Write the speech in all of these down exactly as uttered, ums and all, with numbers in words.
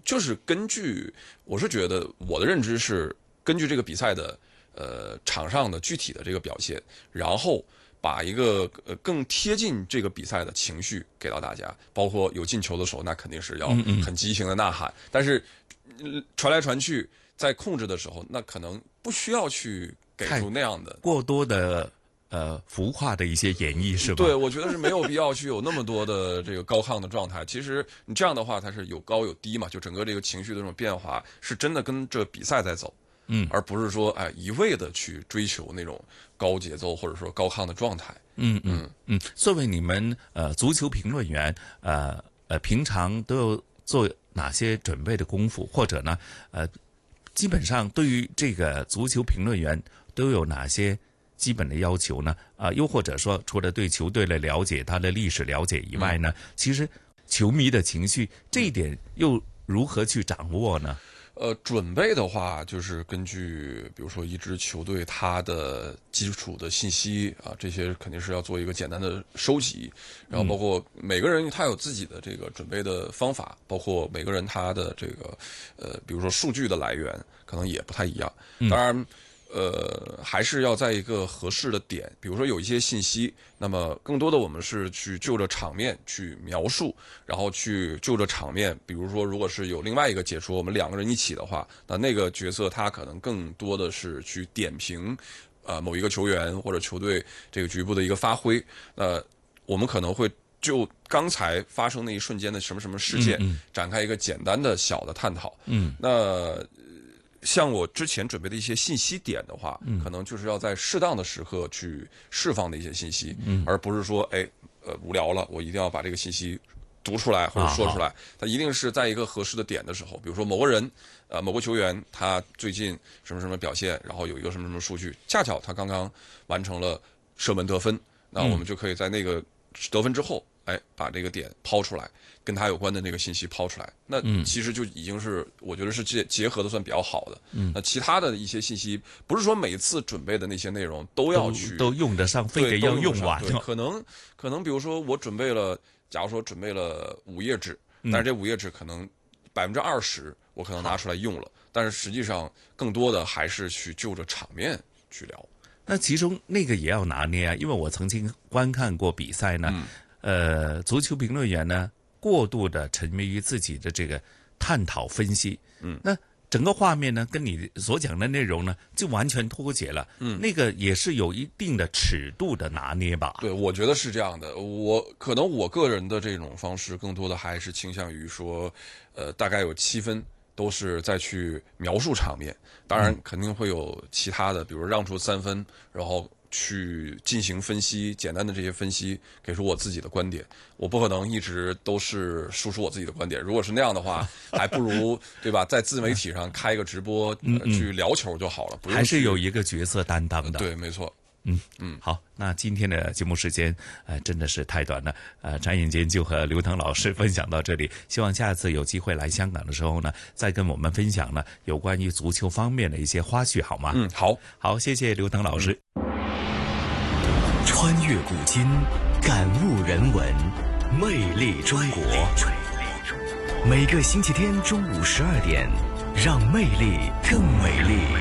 就是根据，我是觉得我的认知是根据这个比赛的呃场上的具体的这个表现，然后把一个呃更贴近这个比赛的情绪给到大家，包括有进球的时候，那肯定是要很激情的呐喊，嗯嗯但是、呃、传来传去，在控制的时候，那可能不需要去给出那样的过多的。呃，浮夸的一些演绎是吧？ 对，我觉得是没有必要去有那么多的这个高亢的状态。其实你这样的话，它是有高有低嘛，就整个这个情绪的这种变化，是真的跟着比赛在走， 嗯， 而不是说哎一味的去追求那种高节奏或者说高亢的状态。 嗯嗯嗯。作为你们呃足球评论员，呃呃，平常都有做哪些准备的功夫，或者呢，呃，基本上对于这个足球评论员都有哪些基本的要求呢？啊、呃，又或者说，除了对球队的了解、他的历史了解以外呢，嗯、其实球迷的情绪这一点又如何去掌握呢？ 呃，准备的话，就是根据比如说一支球队它的基础的信息啊，这些肯定是要做一个简单的收集，然后包括每个人他有自己的这个准备的方法，包括每个人他的这个呃，比如说数据的来源可能也不太一样，当然。呃，还是要在一个合适的点，比如说有一些信息，那么更多的我们是去就着场面去描述，然后去就着场面，比如说如果是有另外一个解说，我们两个人一起的话，那那个角色他可能更多的是去点评，呃，某一个球员或者球队这个局部的一个发挥，呃，我们可能会就刚才发生那一瞬间的什么什么事件， 嗯嗯展开一个简单的小的探讨， 嗯， 那。像我之前准备的一些信息点的话，嗯，可能就是要在适当的时刻去释放的一些信息，嗯，而不是说，哎，呃，无聊了，我一定要把这个信息读出来或者说出来。它一定是在一个合适的点的时候，比如说某个人，呃，某个球员他最近什么什么表现，然后有一个什么什么数据，恰巧他刚刚完成了射门得分，那我们就可以在那个得分之后，哎，把这个点抛出来。跟他有关的那个信息抛出来，那其实就已经是、嗯、我觉得是结结合的算比较好的。嗯，那其他的一些信息，不是说每次准备的那些内容都要去都, 都用得上，非得要用完。 对，可能可能比如说我准备了，假如说准备了五页纸，但是这五页纸可能百分之二十我可能拿出来用了，但是实际上更多的还是去就着场面去聊。 那其中那个也要拿捏啊，因为我曾经观看过比赛呢，嗯、呃，足球评论员呢。过度的沉迷于自己的这个探讨分析，嗯，那整个画面呢，跟你所讲的内容呢，就完全脱节了，嗯，那个也是有一定的尺度的拿捏吧？ 对，我觉得是这样的。我可能我个人的这种方式，更多的还是倾向于说，呃，大概有七分都是再去描述场面，当然肯定会有其他的，比如让出三分，然后。去进行分析，简单的这些分析，给出我自己的观点。我不可能一直都是输出我自己的观点。如果是那样的话，还不如对吧，在自媒体上开一个直播，呃、去聊球就好了。不用还是有一个角色担当的。 对，没错。 嗯嗯，好，那今天的节目时间，呃，真的是太短了。呃，转眼间就和刘腾老师分享到这里，希望下次有机会来香港的时候呢，再跟我们分享呢有关于足球方面的一些花絮，好吗？ 嗯，好， 好，谢谢刘腾老师。 嗯穿越古今，感悟人文，魅力中国。每个星期天中午十二点，让魅力更美丽。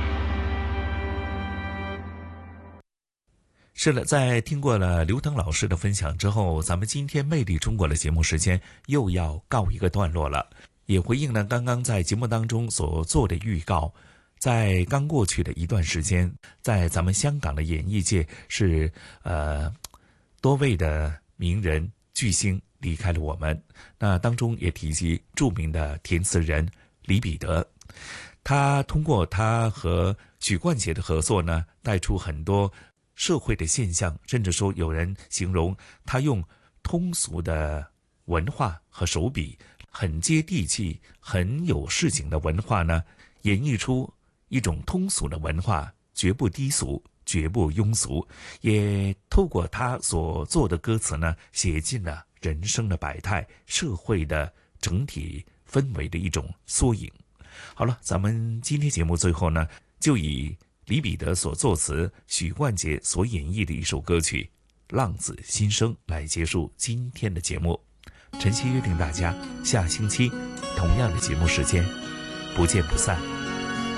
是的，在听过了刘腾老师的分享之后，咱们今天魅力中国的节目时间又要告一个段落了。也回应了刚刚在节目当中所做的预告。在刚过去的一段时间，在咱们香港的演艺界是呃多位的名人巨星离开了我们。那当中也提及著名的填词人李彼得，他通过他和许冠杰的合作呢，带出很多社会的现象，甚至说有人形容他用通俗的文化和手笔，很接地气、很有市井的文化呢，演绎出一种通俗的文化，绝不低俗，绝不庸俗，也透过他所做的歌词呢，写进了人生的百态，社会的整体氛围的一种缩影。好了，咱们今天节目最后呢，就以李彼得所作词，许冠杰所演绎的一首歌曲《浪子心声》来结束今天的节目。 晨曦约定大家下星期同样的节目时间不见不散。